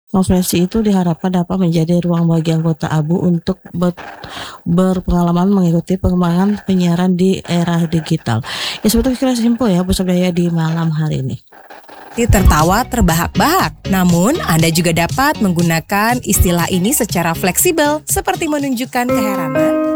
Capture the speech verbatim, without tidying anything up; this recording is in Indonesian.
Konferensi itu diharapkan dapat menjadi ruang bagi anggota A B U untuk ber berpengalaman mengikuti perkembangan penyiaran di era digital. Ya sebetulnya kira simpel ya Bu Sabdaya di malam hari ini. Tertawa terbahak-bahak. Namun, Anda juga dapat menggunakan istilah ini secara fleksibel, seperti menunjukkan keheranan